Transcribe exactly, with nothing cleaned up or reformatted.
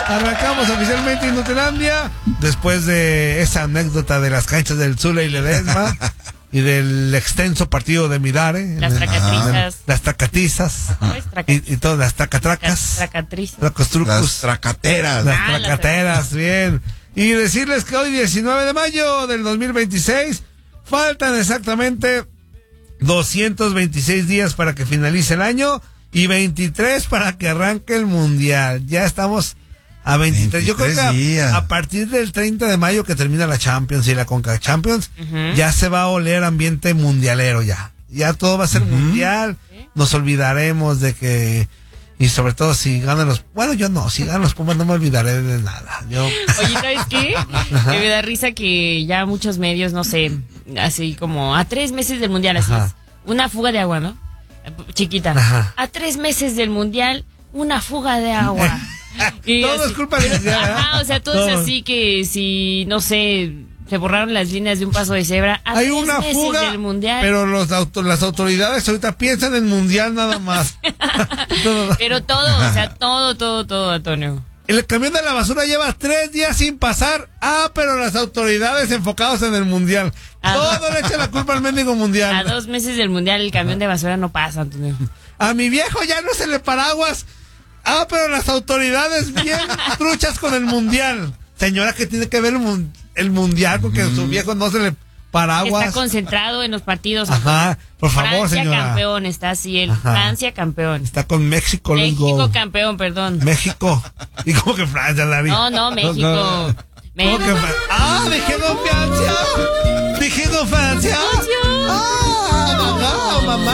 Arrancamos oficialmente Inutilandia después de esa anécdota de las canchas del Zula y Ledesma y del extenso partido de Midare. Las tracatrizas. Las tracatizas. Y, y todas las tracatracas. Las tracatrizas. Tracos, trucos. Las tracateras. Las Ah, tracateras, bien. Y decirles que hoy, diecinueve de mayo del dos mil veintiséis, faltan exactamente doscientos veintiséis días para que finalice el año y veintitrés para que arranque el Mundial. Ya estamos a veintitrés. Yo creo que a, a partir del treinta de mayo que termina la Champions y la Conca Champions, uh-huh. ya se va a oler ambiente mundialero ya. Ya todo va a ser uh-huh. mundial. ¿Sí? Nos olvidaremos de que... Y sobre todo si ganan los... Bueno, yo no, si ganan los Pumas no me olvidaré de nada. Yo... Oye, ¿sabes qué? Que me da risa que ya muchos medios, no sé, así como a tres meses del Mundial, así es. Una fuga de agua, ¿no? Chiquita. Ajá. A tres meses del Mundial, una fuga de agua. Y todo así, es culpa de la Ajá, o sea, todo, todo es así que si, no sé, se borraron las líneas de un paso de cebra. A Hay tres una meses fuga, del Mundial. pero los auto, las autoridades ahorita piensan en Mundial nada más. todo. Pero todo, o sea, todo, todo, todo, Antonio. El camión de la basura lleva tres días sin pasar. Ah, pero las autoridades enfocadas en el Mundial. A todo le echa la culpa al mendigo Mundial. A dos meses del Mundial el camión de basura no pasa, Antonio. A mi viejo ya no se le paraguas. Ah, pero las autoridades bien truchas con el Mundial. Señora, ¿qué tiene que ver el, mun- el Mundial con que mm. su viejo no se le paraguas? Está concentrado en los partidos. Ajá, por favor, Francia señora. campeón, está así él. Ajá. Francia campeón. Está con México. México go. campeón, perdón. México. ¿Y cómo que Francia, Larry? No, no, México. No, no. México. ¿Cómo que Fra- ah, dije con Francia. Dije con Francia. Ah, mamá, mamá.